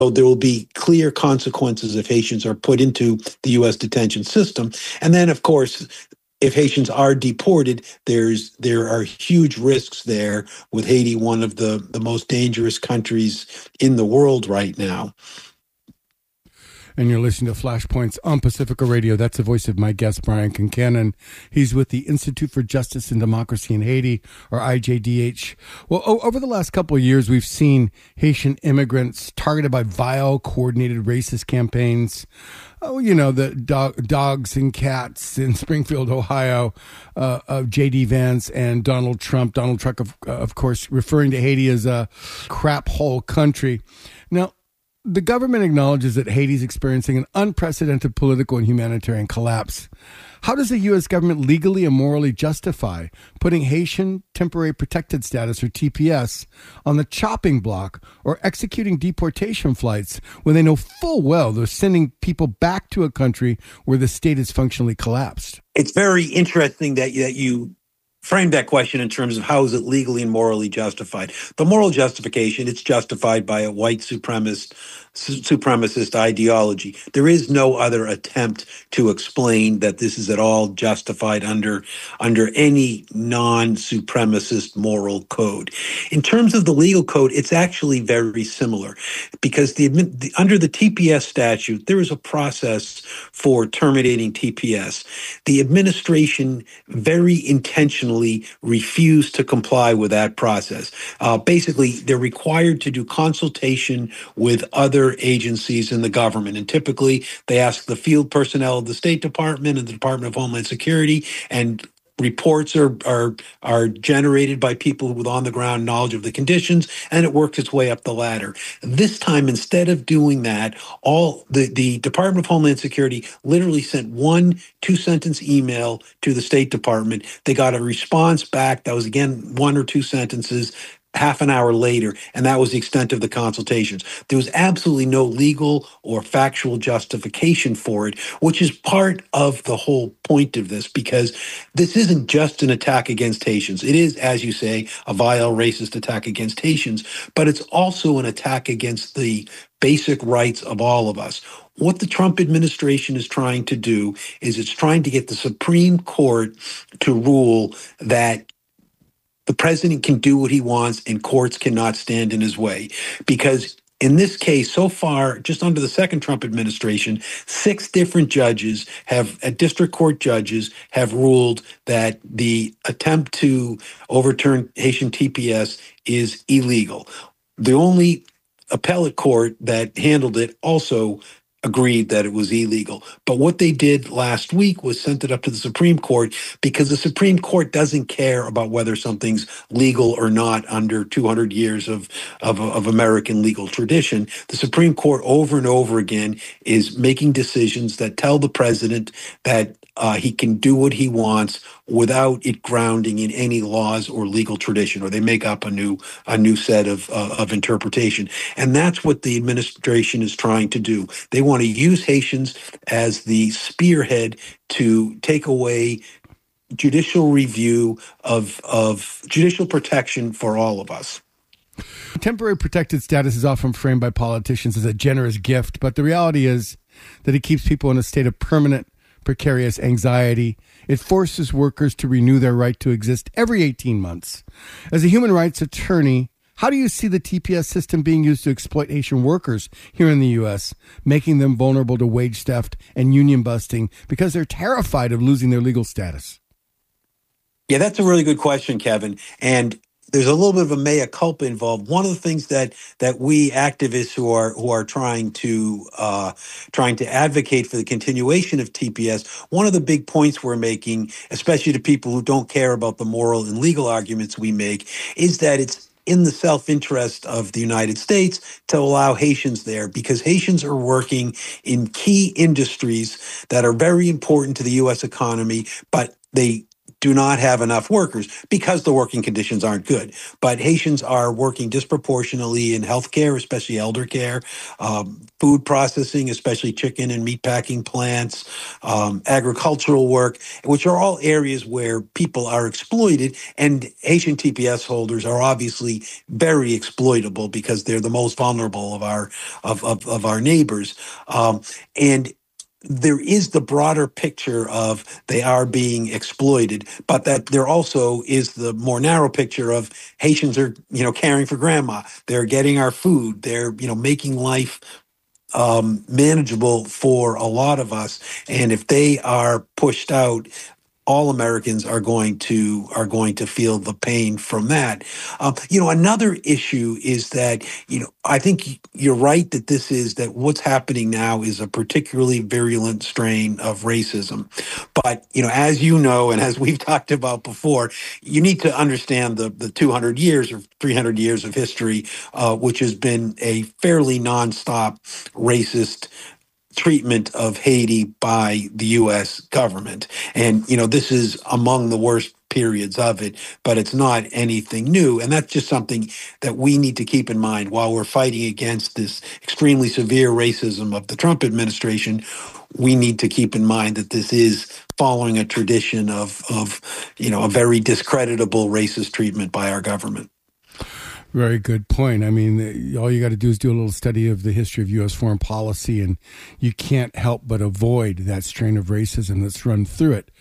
there will be clear consequences if Haitians are put into the U.S. detention system. And then, of course, if Haitians are deported, there are huge risks there, with Haiti one of the most dangerous countries in the world right now. And you're listening to Flashpoints on Pacifica Radio. That's the voice of my guest, Brian Concannon. He's with the Institute for Justice and Democracy in Haiti, or IJDH. Well, over the last couple of years, we've seen Haitian immigrants targeted by vile, coordinated racist campaigns. Oh, you know, the dogs and cats in Springfield, Ohio, of J.D. Vance and Donald Trump. Donald Trump, of course, referring to Haiti as a crap hole country. Now, the government acknowledges that Haiti is experiencing an unprecedented political and humanitarian collapse. How does the U.S. government legally and morally justify putting Haitian Temporary Protected Status, or TPS, on the chopping block or executing deportation flights when they know full well they're sending people back to a country where the state is functionally collapsed? It's very interesting that you frame that question in terms of how is it legally and morally justified. The moral justification, it's justified by a white supremacist ideology. There is no other attempt to explain that this is at all justified under any non-supremacist moral code. In terms of the legal code, it's actually very similar, because under the TPS statute, there is a process for terminating TPS. The administration very intentionally refused to comply with that process. Basically, they're required to do consultation with other agencies in the government. And typically, they ask the field personnel of the State Department and the Department of Homeland Security, and reports are generated by people with on-the-ground knowledge of the conditions, and it works its way up the ladder. This time, instead of doing that, the Department of Homeland Security literally sent one 2-sentence email to the State Department. They got a response back that was, again, 1 or 2 sentences, half an hour later, and that was the extent of the consultations. There was absolutely no legal or factual justification for it, which is part of the whole point of this, because this isn't just an attack against Haitians. It is, as you say, a vile racist attack against Haitians, but it's also an attack against the basic rights of all of us. What the Trump administration is trying to do is it's trying to get the Supreme Court to rule that the president can do what he wants and courts cannot stand in his way. Because in this case, so far, just under the second Trump administration, 6 different district court judges have ruled that the attempt to overturn Haitian TPS is illegal. The only appellate court that handled it also agreed that it was illegal. But what they did last week was sent it up to the Supreme Court, because the Supreme Court doesn't care about whether something's legal or not under 200 years of American legal tradition. The Supreme Court over and over again is making decisions that tell the president that he can do what he wants without it grounding in any laws or legal tradition, or they make up a new set of interpretation. And that's what the administration is trying to do. They want to use Haitians as the spearhead to take away judicial review of judicial protection for all of us. Temporary protected status is often framed by politicians as a generous gift, but the reality is that it keeps people in a state of permanent precarious anxiety. It forces workers to renew their right to exist every 18 months. As a human rights attorney, how do you see the TPS system being used to exploit Haitian workers here in the U.S., making them vulnerable to wage theft and union busting because they're terrified of losing their legal status? Yeah, that's a really good question, Kevin. And there's a little bit of a mea culpa involved. One of the things that we activists who are trying to advocate for the continuation of TPS, one of the big points we're making, especially to people who don't care about the moral and legal arguments we make, is that it's in the self-interest of the United States to allow Haitians there, because Haitians are working in key industries that are very important to the U.S. economy, but they do not have enough workers because the working conditions aren't good. But Haitians are working disproportionately in healthcare, especially elder care, food processing, especially chicken and meat packing plants, agricultural work, which are all areas where people are exploited. And Haitian TPS holders are obviously very exploitable because they're the most vulnerable of our neighbors. And there is the broader picture of they are being exploited, but that there also is the more narrow picture of Haitians are, caring for grandma. They're getting our food. They're, making life manageable for a lot of us. And if they are pushed out, all Americans are going to feel the pain from that. Another issue is that I think you're right that what's happening now is a particularly virulent strain of racism. But as you know, and as we've talked about before, you need to understand the 200 years or 300 years of history, which has been a fairly nonstop racist treatment of Haiti by the U.S. government. And, this is among the worst periods of it, but it's not anything new. And that's just something that we need to keep in mind while we're fighting against this extremely severe racism of the Trump administration. We need to keep in mind that this is following a tradition of a very discreditable racist treatment by our government. Very good point. I mean, all you got to do is do a little study of the history of U.S. foreign policy, and you can't help but avoid that strain of racism that's run through it.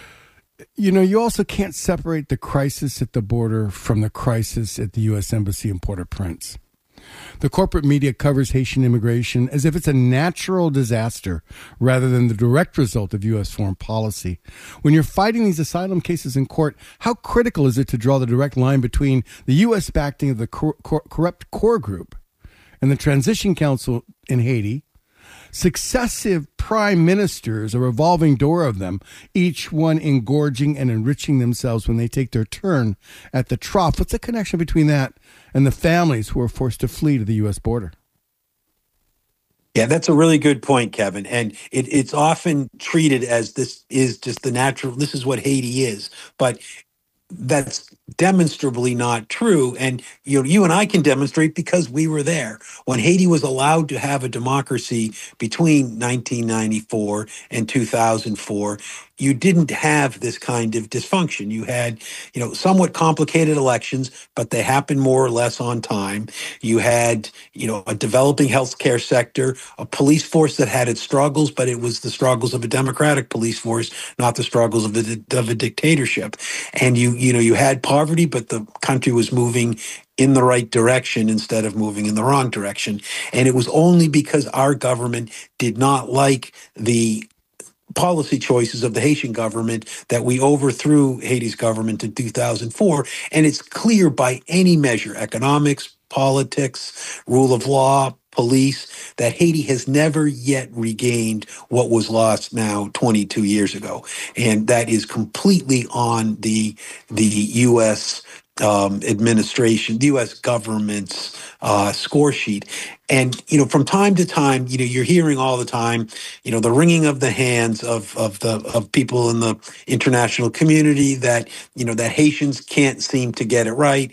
You also can't separate the crisis at the border from the crisis at the U.S. Embassy in Port-au-Prince. The corporate media covers Haitian immigration as if it's a natural disaster rather than the direct result of U.S. foreign policy. When you're fighting these asylum cases in court, how critical is it to draw the direct line between the U.S. backing of the corrupt core group and the Transition Council in Haiti, successive prime ministers, a revolving door of them, each one engorging and enriching themselves when they take their turn at the trough? What's the connection between that and the families who are forced to flee to the U.S. border? Yeah, that's a really good point, Kevin. And it's often treated as this is just this is what Haiti is. But that's demonstrably not true. And you and I can demonstrate because we were there. When Haiti was allowed to have a democracy between 1994 and 2004, you didn't have this kind of dysfunction. You had, somewhat complicated elections, but they happened more or less on time. You had, a developing healthcare sector, a police force that had its struggles, but it was the struggles of a democratic police force, not the struggles of a dictatorship. And you had poverty, but the country was moving in the right direction instead of moving in the wrong direction. And it was only because our government did not like the policy choices of the Haitian government that we overthrew Haiti's government in 2004. And it's clear by any measure, economics, politics, rule of law, police, that Haiti has never yet regained what was lost now 22 years ago. And that is completely on the U.S. Administration, the U.S. government's score sheet. And, from time to time, you're hearing all the time, the wringing of the hands of people in the international community that, that Haitians can't seem to get it right.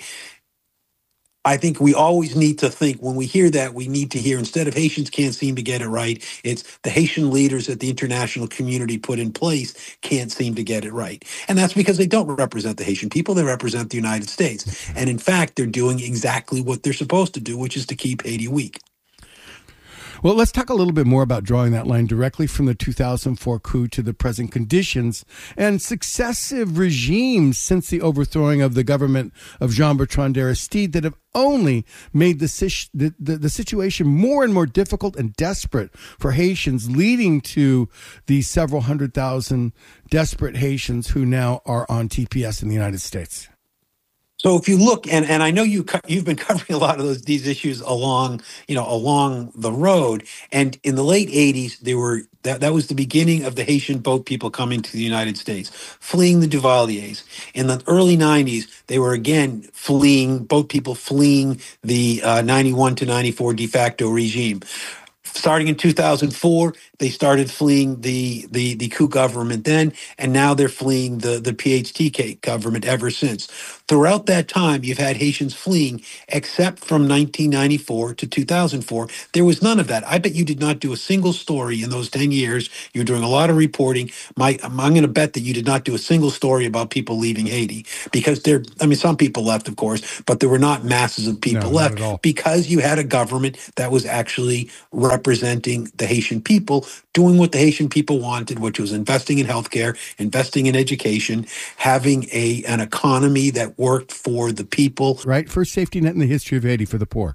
I think we always need to think when we hear that, we need to hear instead of Haitians can't seem to get it right, it's the Haitian leaders that the international community put in place can't seem to get it right. And that's because they don't represent the Haitian people, they represent the United States. And in fact, they're doing exactly what they're supposed to do, which is to keep Haiti weak. Well, let's talk a little bit more about drawing that line directly from the 2004 coup to the present conditions and successive regimes since the overthrowing of the government of Jean-Bertrand Aristide that have only made the situation more and more difficult and desperate for Haitians, leading to the several 100,000 desperate Haitians who now are on TPS in the United States. So if you look, and I know you've been covering a lot of these issues along the road, and in the late 80s, that was the beginning of the Haitian boat people coming to the United States, fleeing the Duvaliers. In the early 90s, they were again boat people fleeing the 91 to 94 de facto regime. Starting in 2004, they started fleeing the coup government then, and now they're fleeing the PHTK government ever since. Throughout that time, you've had Haitians fleeing, except from 1994 to 2004. There was none of that. I bet you did not do a single story in those 10 years. You were doing a lot of reporting. I'm going to bet that you did not do a single story about people leaving Haiti, because some people left, of course, but there were not masses of people left, because you had a government that was actually representing the Haitian people, doing what the Haitian people wanted, which was investing in healthcare, investing in education, having an economy that worked for the people. Right. First safety net in the history of Haiti for the poor.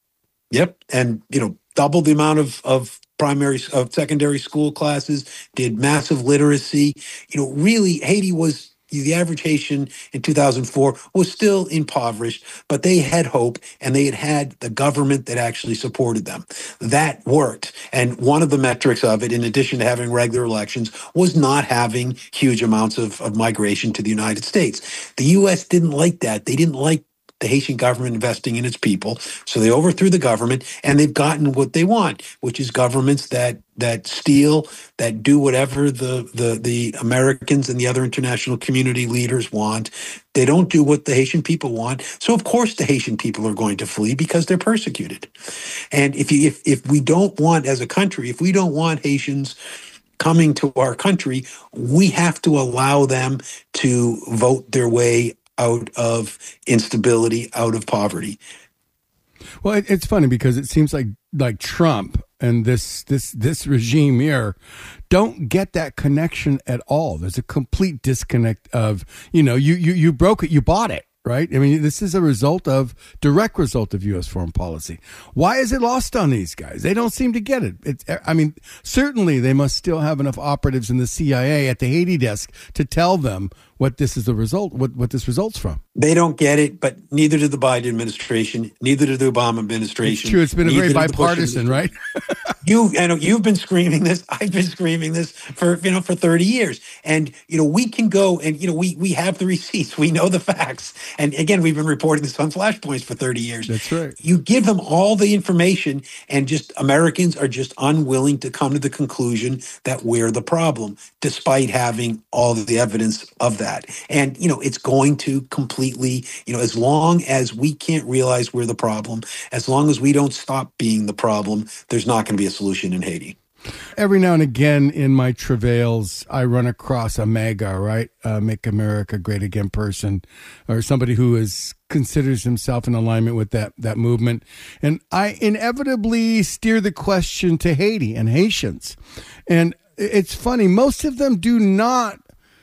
Yep. And, double the amount of secondary school classes, did massive literacy. Really, Haiti was, the average Haitian in 2004 was still impoverished, but they had hope, and they had the government that actually supported them. That worked. And one of the metrics of it, in addition to having regular elections, was not having huge amounts of migration to the United States. The U.S. didn't like that. They didn't like the Haitian government investing in its people. So they overthrew the government, and they've gotten what they want, which is governments that steal, that do whatever the Americans and the other international community leaders want. They don't do what the Haitian people want. So of course the Haitian people are going to flee, because they're persecuted. And if we don't want, as a country, if we don't want Haitians coming to our country, we have to allow them to vote their way out of instability, out of poverty. Well, it's funny, because it seems like Trump and this regime here don't get that connection at all. There's a complete disconnect of, you broke it, you bought it. Right? I mean, this is a direct result of U.S. foreign policy. Why is it lost on these guys? They don't seem to get it. Certainly they must still have enough operatives in the CIA at the Haiti desk to tell them what this is the result, what this results from. They don't get it, but neither did the Biden administration, neither did the Obama administration. It's true. It's been a very bipartisan, right? You've been screaming this. I've been screaming this for 30 years. And, we can go and, we have the receipts. We know the facts. And again, we've been reporting this on Flashpoints for 30 years. That's right. You give them all the information, and just Americans are just unwilling to come to the conclusion that we're the problem, despite having all of the evidence of that. And, it's going to completely, as long as we can't realize we're the problem, as long as we don't stop being the problem, there's not going to be a solution in Haiti. Every now and again in my travails, I run across a MAGA, right? Make America Great Again person, or somebody who considers himself in alignment with that movement. And I inevitably steer the question to Haiti and Haitians. And it's funny, most of them do not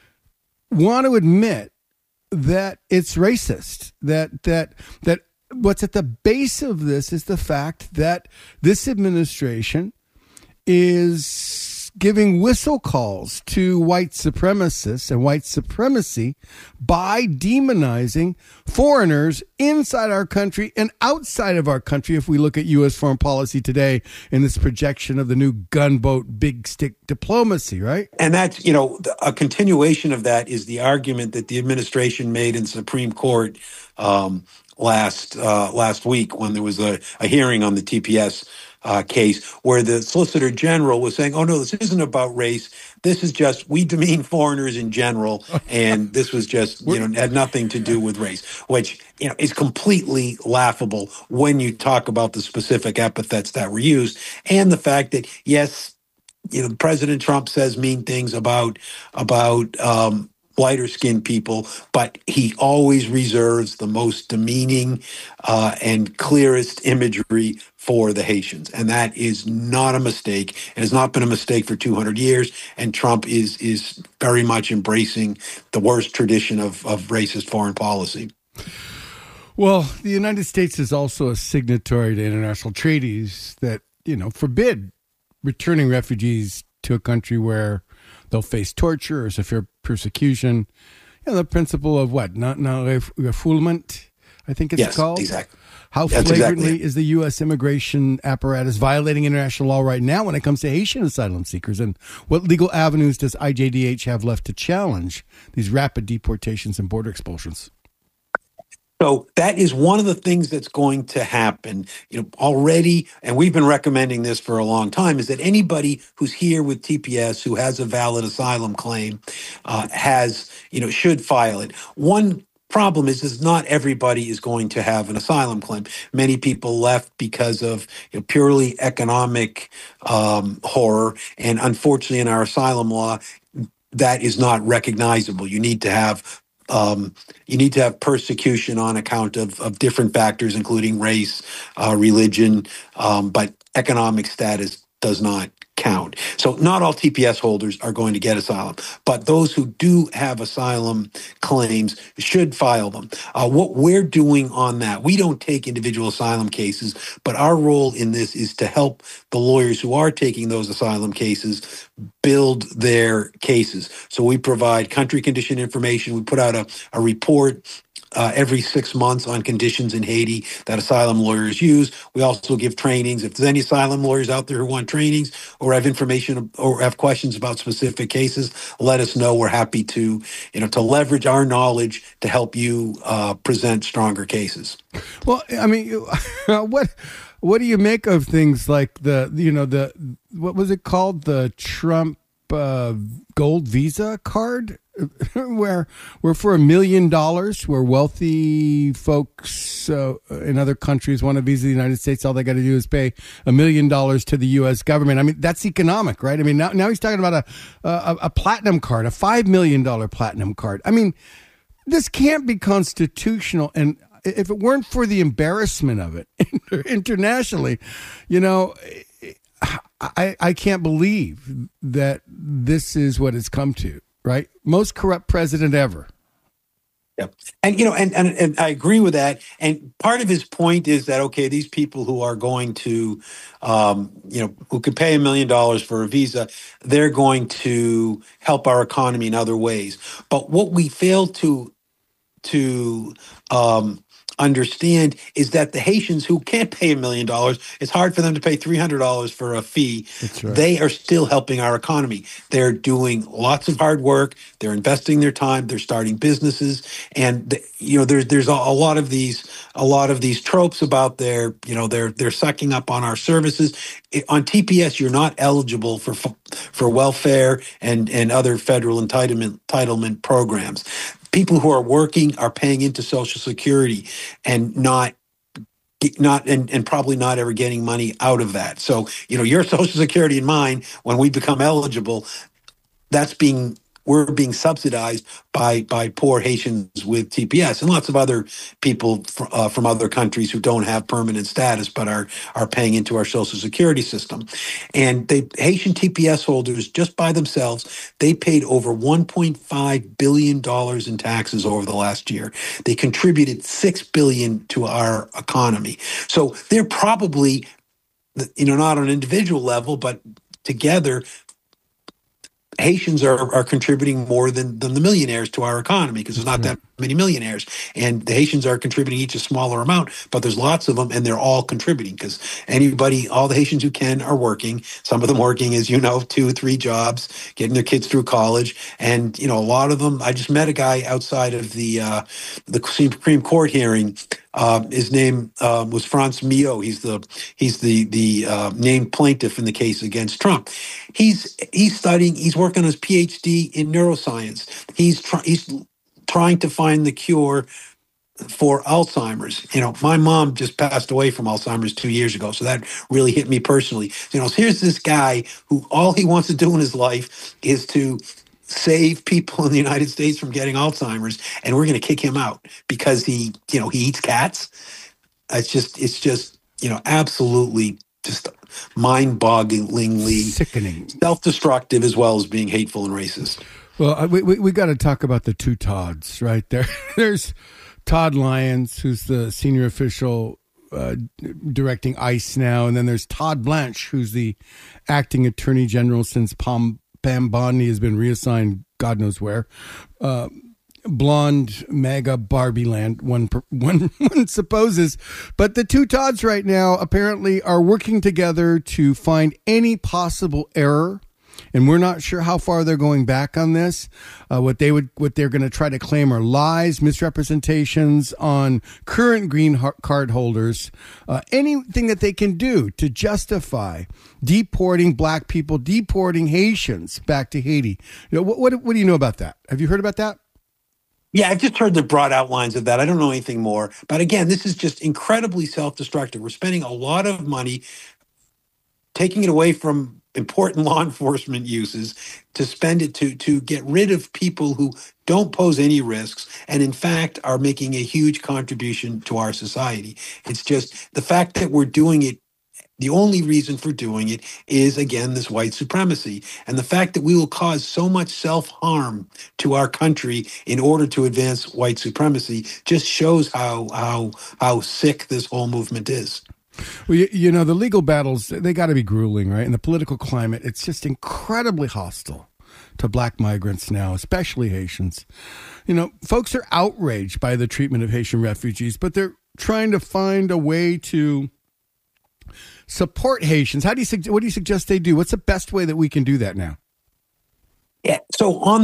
want to admit that it's racist, that what's at the base of this is the fact that this administration is giving whistle calls to white supremacists and white supremacy by demonizing foreigners inside our country and outside of our country. If we look at U.S. foreign policy today in this projection of the new gunboat big stick diplomacy, right? And that's, a continuation of that is the argument that the administration made in Supreme Court last week, when there was a hearing on the TPS case, where the Solicitor General was saying, oh, no, this isn't about race. This is just, we demean foreigners in general. And this was just, had nothing to do with race, which, is completely laughable when you talk about the specific epithets that were used, and the fact that, yes, President Trump says mean things about lighter skinned people, but he always reserves the most demeaning and clearest imagery for the Haitians. And that is not a mistake. It has not been a mistake for 200 years. And Trump is very much embracing the worst tradition of racist foreign policy. Well, the United States is also a signatory to international treaties that, forbid returning refugees to a country where they'll face torture or severe persecution. The principle of what? Not refoulement, I think it's called. Yes, exactly. How flagrantly is the U.S. immigration apparatus violating international law right now when it comes to Haitian asylum seekers? And what legal avenues does IJDH have left to challenge these rapid deportations and border expulsions? So that is one of the things that's going to happen, already, and we've been recommending this for a long time, is that anybody who's here with TPS who has a valid asylum claim should file it. One problem is not everybody is going to have an asylum claim. Many people left because of purely economic horror, and unfortunately, in our asylum law, that is not recognizable. You need to have persecution on account of different factors, including race, religion, but economic status does not count. So not all TPS holders are going to get asylum, but those who do have asylum claims should file them. What we're doing on that, we don't take individual asylum cases, but our role in this is to help the lawyers who are taking those asylum cases build their cases. So we provide country condition information. We put out a report every 6 months on conditions in Haiti that asylum lawyers use. We also give trainings. If there's any asylum lawyers out there who want trainings or have information or have questions about specific cases, let us know. We're happy to leverage our knowledge to help you present stronger cases. Well, I mean, what do you make of things like the what was it called, the Trump gold Visa card, where for $1 million, where wealthy folks in other countries want to visa the United States, all they got to do is pay $1 million to the U.S. government. I mean, that's economic, right? I mean, now he's talking about a platinum card, a $5 million platinum card. I mean, this can't be constitutional. And if it weren't for the embarrassment of it internationally, I can't believe that this is what it's come to, right? Most corrupt president ever. Yep. And, and I agree with that. And part of his point is that, okay, these people who are going to, who could pay $1 million for a visa, they're going to help our economy in other ways. But what we fail to understand is that the Haitians who can't pay $1 million, it's hard for them to pay $300 for a fee. That's right. They are still helping our economy. They're doing lots of hard work. They're investing their time. They're starting businesses, and there's a lot of these tropes about they're sucking up on our services. On TPS, you're not eligible for welfare and other federal entitlement programs. People who are working are paying into Social Security and and probably not ever getting money out of that. So, your Social Security and mine, when we become eligible, we're being subsidized by poor Haitians with TPS and lots of other people from other countries who don't have permanent status but are paying into our Social Security system. And Haitian TPS holders, just by themselves, they paid over $1.5 billion in taxes over the last year. They contributed $6 billion to our economy. So they're probably, not on an individual level, but together, Haitians are contributing more than the millionaires to our economy, because there's not that many millionaires. And the Haitians are contributing each a smaller amount, but there's lots of them, and they're all contributing because all the Haitians who can are working. Some of them working, as 2, 3 jobs, getting their kids through college. And, a lot of them, I just met a guy outside of the Supreme Court hearing. His name was Franz Mio. He's the named plaintiff in the case against Trump. He's studying. He's working on his PhD in neuroscience. He's trying to find the cure for Alzheimer's. My mom just passed away from Alzheimer's 2 years ago, so that really hit me personally. Here's this guy who all he wants to do in his life is to save people in the United States from getting Alzheimer's, and we're going to kick him out because he eats cats. It's just absolutely just mind-bogglingly sickening, self-destructive, as well as being hateful and racist. Well, we got to talk about the two Todds, right? There's Todd Lyons, who's the senior official directing ICE now, and then there's Todd Blanche, who's the acting attorney general since Pam Bondi has been reassigned God knows where. Blonde MAGA Barbie land, one supposes. But the two Todds right now apparently are working together to find any possible error And we're not sure how far they're going back on this. What they're going to try to claim are lies, misrepresentations on current green card holders, anything that they can do to justify deporting black people, deporting Haitians back to Haiti. What do you know about that? Have you heard about that? Yeah, I've just heard the broad outlines of that. I don't know anything more. But again, this is just incredibly self-destructive. We're spending a lot of money taking it away from important law enforcement uses to spend it to get rid of people who don't pose any risks and in fact are making a huge contribution to our society. It's just the fact that we're doing it. The only reason for doing it is, again, this white supremacy. And the fact that we will cause so much self-harm to our country in order to advance white supremacy just shows how sick this whole movement is. Well, the legal battles, they got to be grueling, right? And the political climate, it's just incredibly hostile to black migrants now, especially Haitians. Folks are outraged by the treatment of Haitian refugees, but they're trying to find a way to support Haitians. What do you suggest they do? What's the best way that we can do that now? Yeah. So on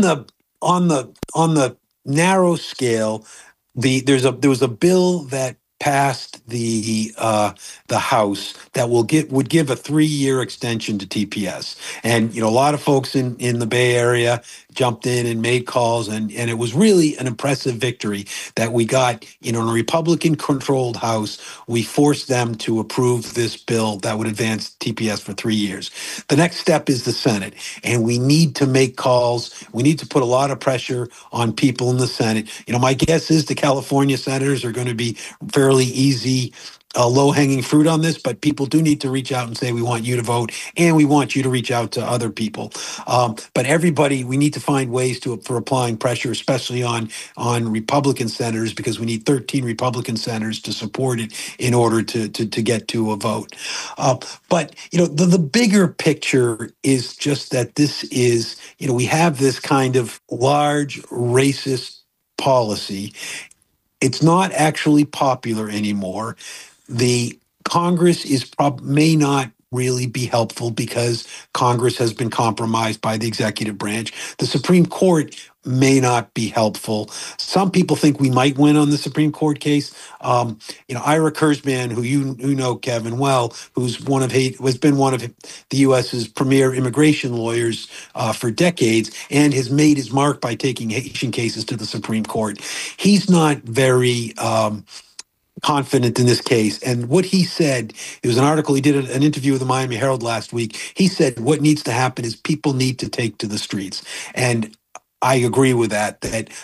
the narrow scale, there was a bill that passed the House that would give a 3-year extension to TPS, and a lot of folks in the Bay Area jumped in and made calls, and it was really an impressive victory that we got. In a Republican-controlled House, we forced them to approve this bill that would advance TPS for 3 years. The next step is the Senate, and we need to make calls. We need to put a lot of pressure on people in the Senate. My guess is the California senators are going to be fairly easy, low-hanging fruit on this, but people do need to reach out and say, we want you to vote, and we want you to reach out to other people. But everybody, we need to find ways for applying pressure, especially on Republican senators, because we need 13 Republican senators to support it in order to get to a vote. But the bigger picture is just that this is, we have this kind of large racist policy. It's not actually popular anymore. The Congress may not really be helpful because Congress has been compromised by the executive branch. The Supreme Court may not be helpful. Some people think we might win on the Supreme Court case. Ira Kurzban, who you know, Kevin, well, has been one of the U.S.'s premier immigration lawyers for decades and has made his mark by taking Haitian cases to the Supreme Court. He's not very confident in this case. And what he said, it was an article, he did an interview with the Miami Herald last week. He said what needs to happen is people need to take to the streets. And I agree with that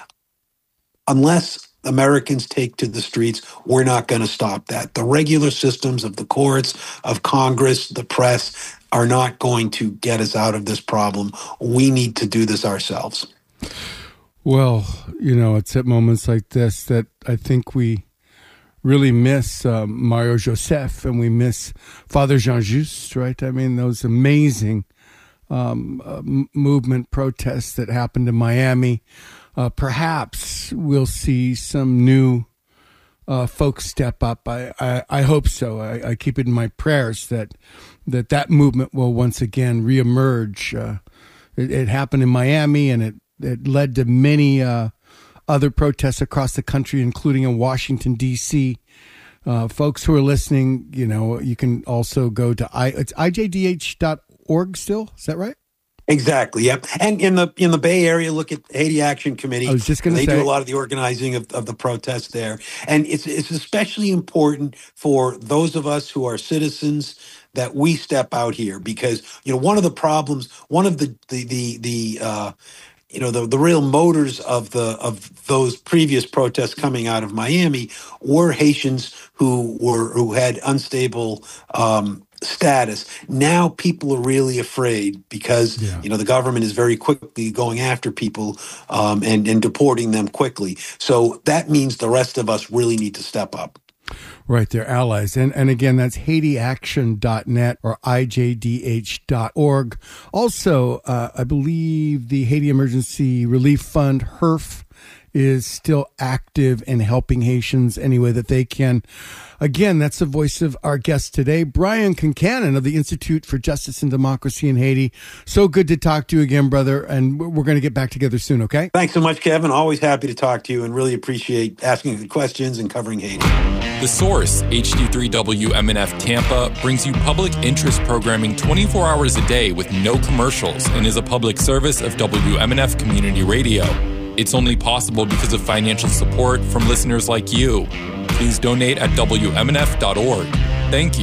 unless Americans take to the streets, we're not going to stop that. The regular systems of the courts, of Congress, the press are not going to get us out of this problem. We need to do this ourselves. Well, it's at moments like this that I think we really miss Mario Joseph, and we miss Father Jean-Just, right? I mean, those amazing movement protests that happened in Miami. Perhaps we'll see some new folks step up. I hope so. I keep it in my prayers that movement will once again reemerge. It happened in Miami, and it led to many other protests across the country, including in Washington, D.C. Folks who are listening, you can also go to it's ijdh.org still. Is that right? Exactly. Yep. And in the Bay Area, look at Haiti Action Committee. I was just going to say, they do a lot of the organizing of the protests there. And it's especially important for those of us who are citizens that we step out here, because, one of the problems, one of the real motors of those previous protests coming out of Miami were Haitians who had unstable status. Now people are really afraid because the government is very quickly going after people and deporting them quickly. So that means the rest of us really need to step up. Right, they're allies. And again, that's HaitiAction.net or IJDH.org. Also, I believe the Haiti Emergency Relief Fund, HERF, is still active and helping Haitians any way that they can. Again, that's the voice of our guest today, Brian Concannon of the Institute for Justice and Democracy in Haiti. So good to talk to you again, brother, and we're going to get back together soon, okay? Thanks so much, Kevin. Always happy to talk to you and really appreciate asking the questions and covering Haiti. The Source, HD3WMNF Tampa, brings you public interest programming 24 hours a day with no commercials and is a public service of WMNF Community Radio. It's only possible because of financial support from listeners like you. Please donate at WMNF.org. Thank you.